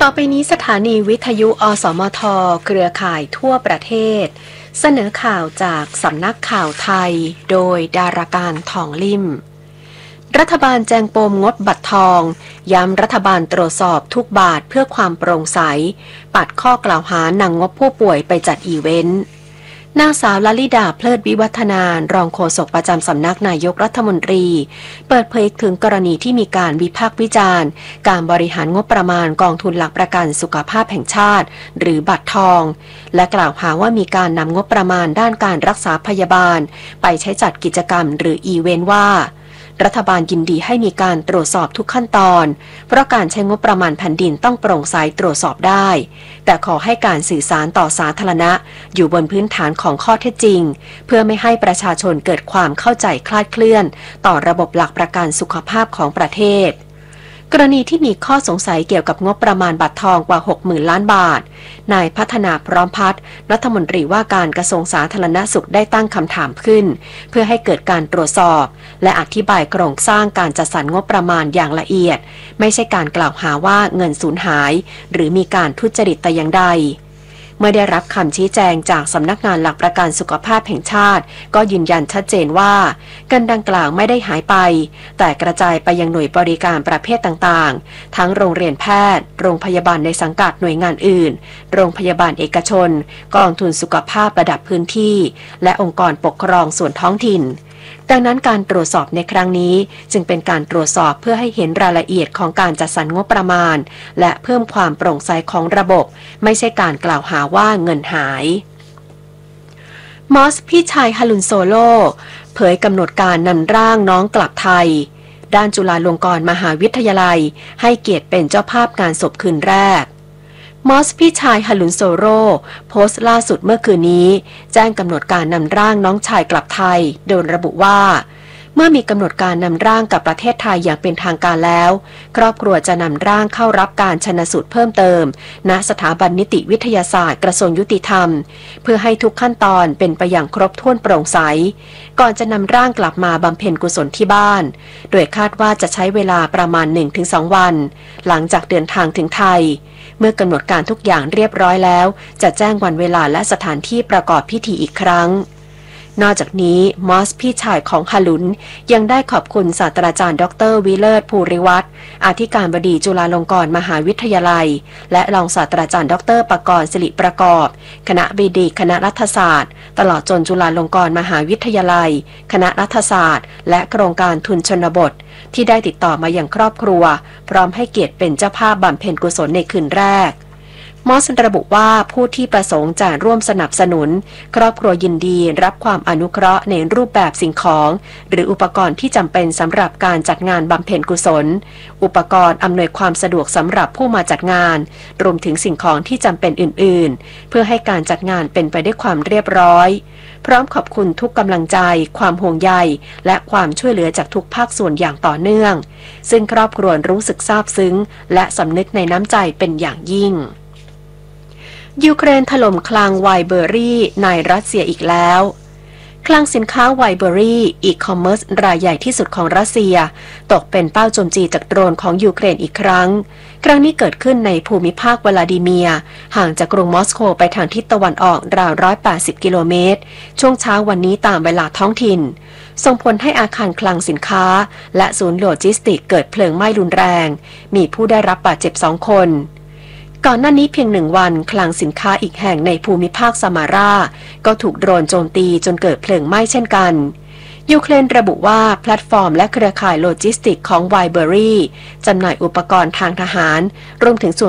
อไปนี้สถานีวิทยุอสมทเครือข่ายทั่วประเทศเสนอข่าวจากสำนักข่าวไทยโดยดาราการทองลิ่มรัฐบาลแจงปมงดบัตรทองย้ำรัฐบาลตรวจสอบทุกบาทเพื่อความโปร่งใสปัดข้อกล่าวหานำงบผู้ป่วยไปจัดอีเวนต์นางสาวลลิดาเพลิดวิวัฒนารองโฆษกประจำสำนักนายกรัฐมนตรีเปิดเผยถึงกรณีที่มีการวิพากษ์วิจารณ์การบริหารงบประมาณกองทุนหลักประกันสุขภาพแห่งชาติหรือบัตรทองและกล่าวหาว่ามีการนำงบประมาณด้านการรักษาพยาบาลไปใช้จัดกิจกรรมหรืออีเวนต์ว่ารัฐบาลยินดีให้มีการตรวจสอบทุกขั้นตอนเพราะการใช้งบประมาณแผ่นดินต้องโปร่งใสตรวจสอบได้แต่ขอให้การสื่อสารต่อสาธารณะอยู่บนพื้นฐานของข้อเท็จจริงเพื่อไม่ให้ประชาชนเกิดความเข้าใจคลาดเคลื่อนต่อระบบหลักประกันสุขภาพของประเทศกรณีที่มีข้อสงสัยเกี่ยวกับงบประมาณบัตรทองกว่า 60,000 ล้านบาทนายพัฒนาพร้อมพัฒน์รัฐมนตรีว่าการกระทรวงสาธารณสุขได้ตั้งคำถามขึ้นเพื่อให้เกิดการตรวจสอบและอธิบายโครงสร้างการจัดสรรงบประมาณอย่างละเอียดไม่ใช่การกล่าวหาว่าเงินสูญหายหรือมีการทุจริตแต่อย่างใดเมื่อได้รับคำชี้แจงจากสำนักงานหลักประกันสุขภาพแห่งชาติก็ยืนยันชัดเจนว่าเงินดังกล่าวไม่ได้หายไปแต่กระจายไปยังหน่วยบริการประเภทต่างๆทั้งโรงเรียนแพทย์โรงพยาบาลในสังกัดหน่วยงานอื่นโรงพยาบาลเอกชนกองทุนสุขภาพระดับพื้นที่และองค์กรปกครองส่วนท้องถิ่นดังนั้นการตรวจสอบในครั้งนี้จึงเป็นการตรวจสอบเพื่อให้เห็นรายละเอียดของการจัดสรรงบประมาณและเพิ่มความโปร่งใสของระบบไม่ใช่การกล่าวหาว่าเงินหายมอสพี่ชายฮาลุนโซโลเผยกำหนดการนำร่างน้องกลับไทยด้านจุฬาลงกรณ์มหาวิทยาลัยให้เกียรติเป็นเจ้าภาพงานศพคืนแรกมอสพี่ชายฮาลุนโซโรโพสต์ล่าสุดเมื่อคืนนี้แจ้งกำหนดการนำร่างน้องชายกลับไทยโดยระบุว่าเมื่อมีกำหนดการนำร่างกลับประเทศไทยอย่างเป็นทางการแล้วครอบครัวจะนำร่างเข้ารับการชันสูตรเพิ่มเติมณสถาบันนิติวิทยาศาสตร์กระทรวงยุติธรรมเพื่อให้ทุกขั้นตอนเป็นไปอย่างครบถ้วนโปร่งใสก่อนจะนำร่างกลับมาบำเพ็ญกุศลที่บ้านโดยคาดว่าจะใช้เวลาประมาณ 1-2 วันหลังจากเดินทางถึงไทยเมื่อกำหนดการทุกอย่างเรียบร้อยแล้วจะแจ้งวันเวลาและสถานที่ประกอบพิธีอีกครั้งนอกจากนี้มอสพี่ชายของฮาลุนยังได้ขอบคุณศาสตราจารย์ดร.วิเลิศภูริวัฒน์อธิการบดีจุฬาลงกรณ์มหาวิทยาลัยและรองศาสตราจารย์ดร.ปกรณ์สิริประกอบคณะบดีคณะรัฐศาสตร์ตลอดจนจุฬาลงกรณ์มหาวิทยาลัยคณะรัฐศาสตร์และโครงการทุนชนบทที่ได้ติดต่อมาอย่างครอบครัวพร้อมให้เกียรติเป็นเจ้าภาพบำเพ็ญกุศลในคืนแรกมอสระบุว่าผู้ที่ประสงค์จะร่วมสนับสนุนครอบครัวยินดีรับความอนุเคราะห์ในรูปแบบสิ่งของหรืออุปกรณ์ที่จำเป็นสำหรับการจัดงานบำเพ็ญกุศลอุปกรณ์อำนวยความสะดวกสำหรับผู้มาจัดงานรวมถึงสิ่งของที่จำเป็นอื่นๆเพื่อให้การจัดงานเป็นไปด้วยความเรียบร้อยพร้อมขอบคุณทุกกำลังใจความห่วงใยและความช่วยเหลือจากทุกภาคส่วนอย่างต่อเนื่องซึ่งครอบครัวรู้สึกซาบซึ้งและสำนึกในน้ำใจเป็นอย่างยิ่งยูเครนถล่มคลังไวน์เบอรี่ในรัสเซียอีกแล้วคลังสินค้าไวน์เบอรี่อีคอมเมิร์ซรายใหญ่ที่สุดของรัสเซียตกเป็นเป้าโจมตีจากโดรนของยูเครนอีกครั้งนี้เกิดขึ้นในภูมิภาควลาดิเมียร์ห่างจากกรุงมอสโกไปทางทิศตะวันออกราว180กิโลเมตรช่วงเช้าวันนี้ตามเวลาท้องถิ่นส่งผลให้อาคารคลังสินค้าและศูนย์โลจิสติกเกิดเพลิงไหม้รุนแรงมีผู้ได้รับบาดเจ็บ2 คนก่อนหน้านี้เพียง1 วันคลังสินค้าอีกแห่งในภูมิภาคซามาราก็ถูกโดรนโจมตีจนเกิดเพลิงไหม้เช่นกันยูเครนระบุว่าแพลตฟอร์มและเครือข่ายโลจิสติกของไวน์เบอรี่จำหน่ายอุปกรณ์ทางทหารรวมถึงส่วน